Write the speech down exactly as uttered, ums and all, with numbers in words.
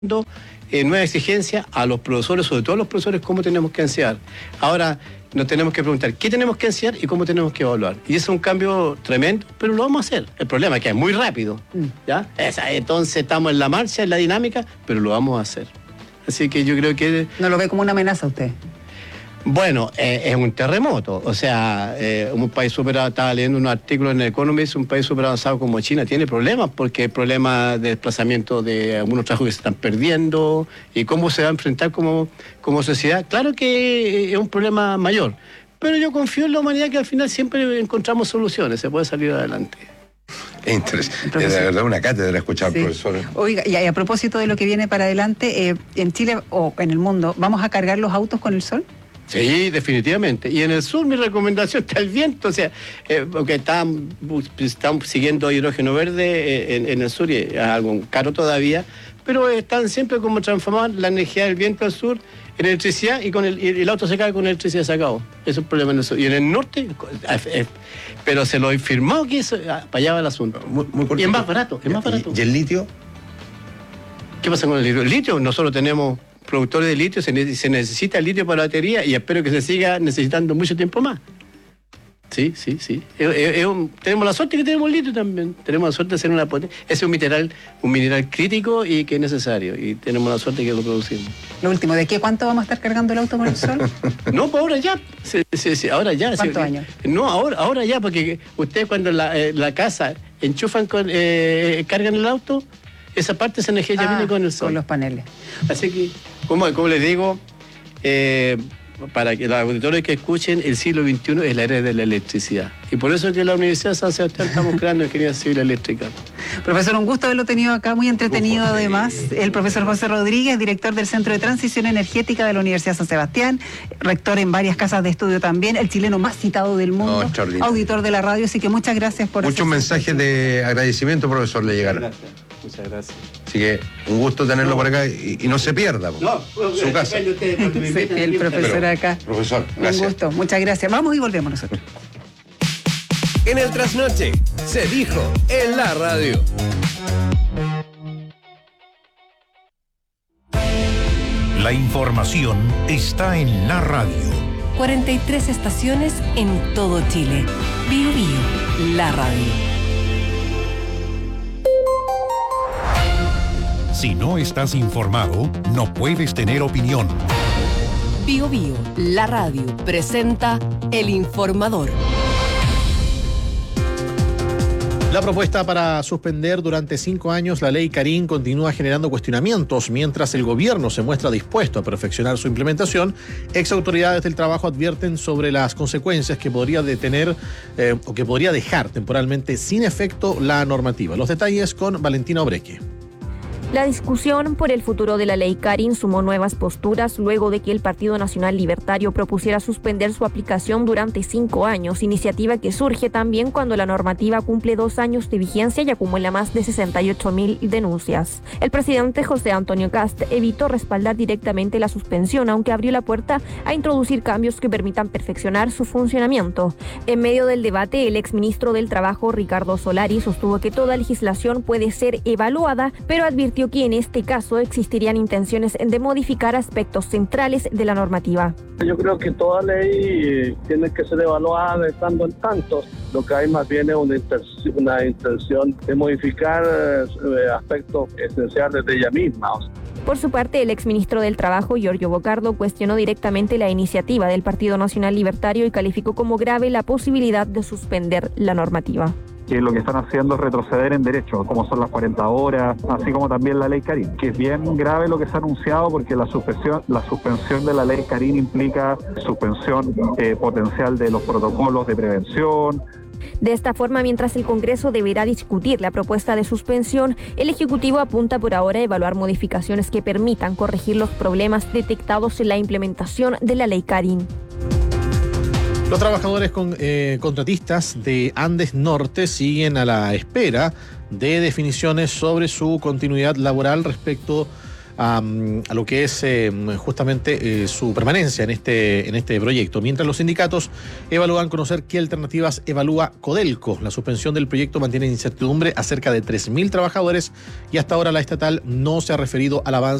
Eh, nueva exigencia a los profesores, sobre todo a los profesores, cómo tenemos que enseñar. Ahora nos tenemos que preguntar qué tenemos que enseñar y cómo tenemos que evaluar. Y eso es un cambio tremendo, pero lo vamos a hacer. El problema es que es muy rápido, ¿ya? Esa, entonces estamos en la marcha, en la dinámica, pero lo vamos a hacer. Así que yo creo que... ¿No lo ve como una amenaza usted? Bueno, eh, es un terremoto, o sea, eh, un país súper, estaba leyendo un artículo en el Economist, un país súper avanzado como China tiene problemas, porque hay problemas de desplazamiento de algunos trabajos que se están perdiendo, y cómo se va a enfrentar como, como sociedad. Claro que es un problema mayor, pero yo confío en la humanidad que al final siempre encontramos soluciones, se puede salir adelante. Es interesante, es de verdad una cátedra escuchar, sí, al profesor. Oiga, y a propósito de lo que viene para adelante, eh, en Chile o en el mundo, ¿vamos a cargar los autos con el sol? Sí, definitivamente. Y en el sur mi recomendación está el viento, o sea, eh, porque están, están siguiendo hidrógeno verde en, en el sur y es algo caro todavía, pero están siempre como transformar la energía del viento al sur en electricidad y con el, y el auto se cae con electricidad sacado. Eso es el problema en el sur. Y en el norte, eh, pero se lo he firmado que eso, para allá va el asunto. Muy, muy y es más barato, es más barato. ¿Y, y el litio? ¿Qué pasa con el litio? El litio, nosotros tenemos productores de litio, se, se necesita el litio para la batería y espero que se siga necesitando mucho tiempo más. Sí, sí, sí. Es, es, es un, tenemos la suerte que tenemos el litio también. Tenemos la suerte de ser una potencia. Ese es un mineral, un mineral crítico y que es necesario. Y tenemos la suerte que lo producimos. Lo último, ¿de qué cuánto vamos a estar cargando el auto con el sol? No, pues ahora ya. Sí, sí, sí, ahora ya. ¿Cuántos sí, años? No, ahora, ahora ya, porque ustedes cuando la, eh, la casa enchufan, con, eh, cargan el auto, esa parte, esa energía ya ah, viene con el sol. Con los paneles. Así que, como, como les digo, eh, para que los auditores que escuchen, el siglo veintiuno es la era de la electricidad. Y por eso es que en la Universidad de San Sebastián estamos creando ingeniería civil eléctrica. Profesor, un gusto haberlo tenido acá, muy entretenido Ufo, además. Sí. El profesor José Rodríguez, director del Centro de Transición Energética de la Universidad de San Sebastián, rector en varias casas de estudio también, el chileno más citado del mundo, no, auditor de la radio, así que muchas gracias por... Muchos mensajes de agradecimiento, profesor, le llegaron. Gracias. Muchas gracias. Así que un gusto tenerlo no. por acá y, y no se pierda. No, su casa. Usted, sí, el profesor acá. Profesor, gracias. Un gusto, muchas gracias. Vamos y volvemos nosotros. En el trasnoche se dijo en la radio. La información está en la radio. cuarenta y tres estaciones en todo Chile. Bio Bio, la radio. Si no estás informado, no puedes tener opinión. Bio Bio, la radio, presenta El Informador. La propuesta para suspender durante cinco años la ley Karin continúa generando cuestionamientos. Mientras el gobierno se muestra dispuesto a perfeccionar su implementación, ex autoridades del trabajo advierten sobre las consecuencias que podría detener eh, o que podría dejar temporalmente sin efecto la normativa. Los detalles con Valentina Obreque. La discusión por el futuro de la ley Karin sumó nuevas posturas luego de que el Partido Nacional Libertario propusiera suspender su aplicación durante cinco años, iniciativa que surge también cuando la normativa cumple dos años de vigencia y acumula más de sesenta y ocho mil denuncias. El presidente José Antonio Kast evitó respaldar directamente la suspensión, aunque abrió la puerta a introducir cambios que permitan perfeccionar su funcionamiento. En medio del debate, el exministro del Trabajo, Ricardo Solari, sostuvo que toda legislación puede ser evaluada, pero advirtió que en este caso existirían intenciones de modificar aspectos centrales de la normativa. Yo creo que toda ley tiene que ser evaluada de tanto en tanto. Lo que hay más bien es una, intención, una intención de modificar eh, aspectos esenciales de ella misma. Por su parte, el exministro del Trabajo, Giorgio Bocardo, cuestionó directamente la iniciativa del Partido Nacional Libertario y calificó como grave la posibilidad de suspender la normativa. Que lo que están haciendo es retroceder en derechos, como son las cuarenta horas, así como también la ley Karin, que es bien grave lo que se ha anunciado porque la suspensión, la suspensión de la ley Karin implica suspensión eh, potencial de los protocolos de prevención. De esta forma, mientras el Congreso deberá discutir la propuesta de suspensión, el Ejecutivo apunta por ahora a evaluar modificaciones que permitan corregir los problemas detectados en la implementación de la ley Karin. Los trabajadores con, eh, contratistas de Andes Norte siguen a la espera de definiciones sobre su continuidad laboral respecto a, a lo que es eh, justamente eh, su permanencia en este, en este proyecto. Mientras los sindicatos evalúan conocer qué alternativas evalúa Codelco. La suspensión del proyecto mantiene incertidumbre a cerca de tres mil trabajadores y hasta ahora la estatal no se ha referido al avance